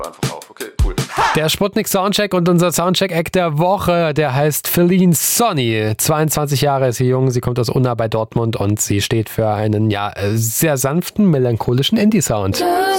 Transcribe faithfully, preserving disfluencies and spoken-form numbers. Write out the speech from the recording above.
war einfach auf. Okay, cool. Der Sputnik Soundcheck und unser Soundcheck-Act der Woche, der heißt Feline Sonny. zweiundzwanzig Jahre ist sie jung, sie kommt aus Unna bei Dortmund und sie steht für einen ja sehr sanften, melancholischen Indie-Sound.